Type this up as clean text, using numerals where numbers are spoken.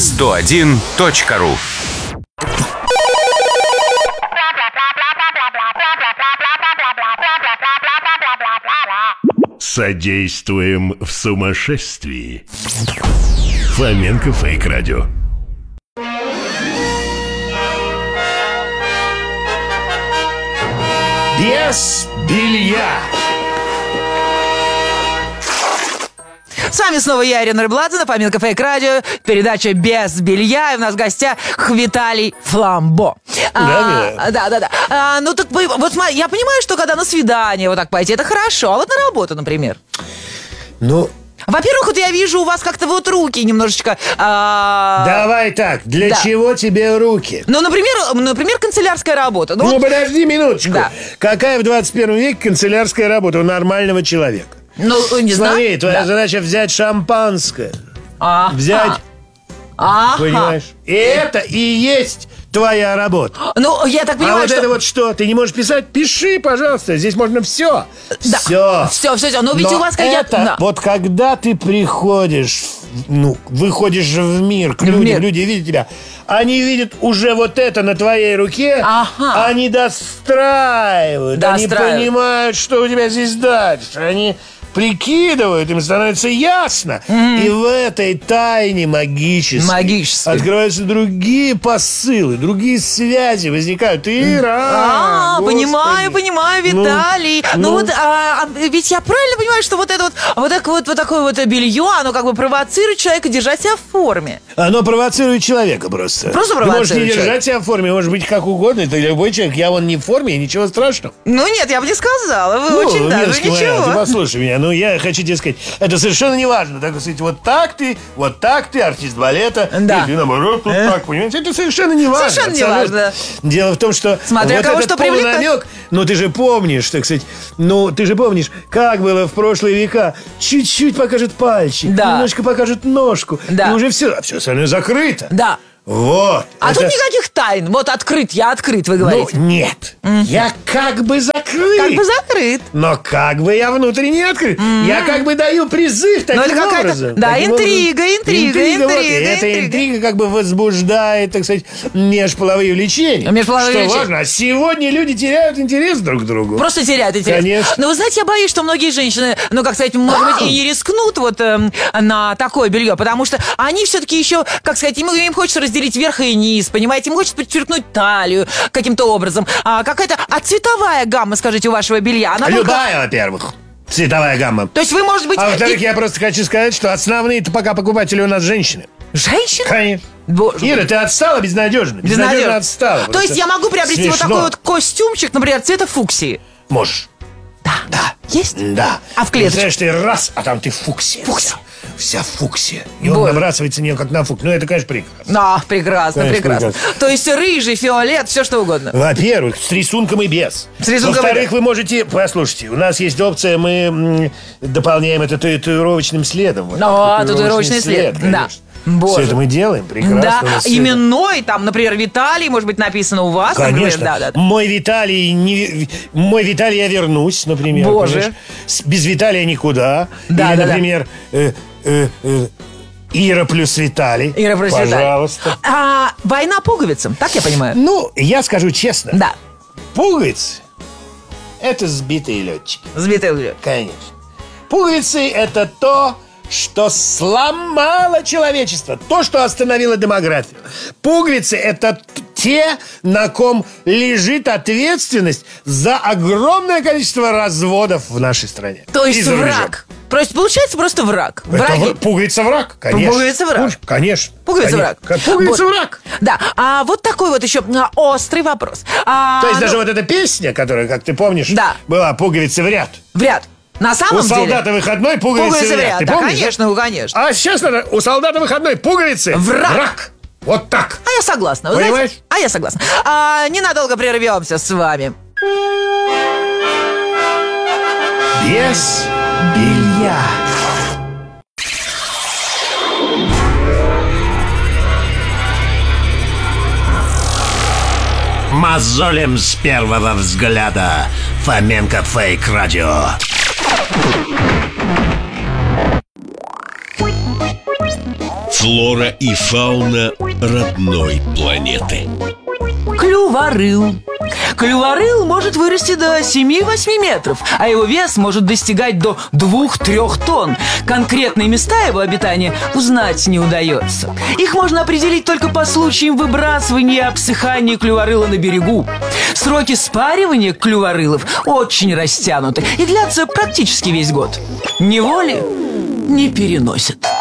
101.ru. Содействуем в сумасшествии. Фоменко Фейк Радио. Без белья. С вами снова я, Ирина Рыбладзе, на Фоменко Фейк Радио. Передача «Без белья». И у нас в гостях Виталий Фламбо. Да. Ну так вот смотри, я понимаю, что когда на свидание вот так пойти, это хорошо. А вот на работу, например. Во-первых, вот я вижу, у вас как-то вот руки немножечко... Давай так, для чего тебе руки? Ну, например, канцелярская работа. Ну, подожди минуточку. Да. Какая в 21 веке канцелярская работа у нормального человека? Ну, не знаю. Смотри, твоя задача взять шампанское. Взять, понимаешь? И это и есть твоя работа. Ну, я так понимаю, а вот это вот что? Ты не можешь писать? Пиши, пожалуйста. Здесь можно все. Да. Все. Но ведь у вас... Вот когда ты приходишь, выходишь в мир к людям, люди видят тебя, они видят уже вот это на твоей руке, они достраивают, они понимают, что у тебя здесь дальше, они прикидывают, им становится ясно. И в этой тайне магической открываются другие посылы, другие связи возникают. Понимаю, Виталий. Ведь я правильно понимаю, что вот такое вот белье, оно как бы провоцирует человека держать себя в форме. Оно провоцирует человека просто. Просто провоцирует. Ты можешь не держать себя в форме, может быть как угодно. Это любой человек. Я вон не в форме, и ничего страшного. Ну нет, я бы не сказала. Вы очень даже ничего. Ты послушай меня. Я хочу тебе сказать, это совершенно не важно. Так сказать, вот так ты артист балета. Да. И ты наоборот, так, понимаете? Это совершенно не важно. Совершенно не важно. Дело в том, что смотря вот кого этот что привлекает. полунамек, ты же помнишь, так сказать, как было в прошлые века. Чуть-чуть покажет пальчик, немножко покажет ножку. И уже все остальное закрыто. Да. Вот. Тут никаких тайн. Вот я открыт, вы говорите. Нет. Я как бы закрыт. Как бы закрыт. Но как бы я внутренне открыт. Я как бы даю призыв таким образом. Да, интрига. Эта интрига как бы возбуждает, так сказать, межполовые влечения. Что важно. А сегодня люди теряют интерес друг к другу. Просто теряют интерес. Конечно. Но вы знаете, я боюсь, что многие женщины, может быть, и не рискнут на такое белье, потому что они все-таки еще, им хочется разделить верх и низ, понимаете? Им хочется подчеркнуть талию каким-то образом. Какая-то цветовая гамма, скажите, у вашего белья? Любая, во-первых. Цветовая гамма. То есть вы, может быть... во-вторых, я просто хочу сказать, что основные-то пока покупатели у нас женщины. Женщины? Конечно. Боже Ира, ты отстала безнадежно. Безнадежно отстала. То есть я могу приобрести вот такой вот костюмчик, например, цвета фуксии? Можешь. Да. Есть? Да. А в клеточку? Знаешь, ты раз, а там ты фуксия. Вся фуксия. И он набрасывается на нее, как на фук. Это, конечно, прекрасно. Прекрасно. То есть рыжий, фиолет, все что угодно. Во-первых, с рисунком и без. Во-вторых, вы можете... Послушайте, у нас есть опция, мы дополняем это татуировочным следом. Татуировочный след. Да. Боже. Все это мы делаем прекрасно. Да, именной, там, например, Виталий, может быть, написано у вас. Конечно. Например, Мой Виталий, я вернусь, например. Боже. Без Виталия никуда. Да, или, например, Ира плюс Виталий. Пожалуйста. Война пуговицам, так я понимаю? Я скажу честно. Да. Пуговицы — это сбитые летчики. Сбитые летчики. Конечно. Пуговицы — это то, что сломало человечество, то, что остановило демографию. Пуговицы — это те, на ком лежит ответственность за огромное количество разводов в нашей стране. То есть враг. То есть получается просто враг. Пуговица враг, конечно. Пуговица враг. Конечно. Пуговица враг. Пуговица враг. Да. А вот такой вот еще острый вопрос. То есть даже вот эта песня, которая, как ты помнишь, была «Пуговицы в ряд». В ряд. На самом деле. У солдата выходной пуговицы в ряд. Ты помнишь? Конечно, конечно. А сейчас надо у солдата выходной пуговицы враг. Вот так. А я согласна. Понимаешь? Я согласна. Ненадолго прервемся с вами. Без белья. Мозолем с первого взгляда. Фоменко Фейк Радио. Флора и фауна родной планеты. Клюворыл. Клюворыл может вырасти до 7-8 метров, а его вес может достигать до 2-3 тонн. Конкретные места его обитания узнать не удается. Их можно определить только по случаям выбрасывания и обсыхания клюворыла на берегу. Сроки спаривания клюворылов очень растянуты и длятся практически весь год. Неволи не переносят.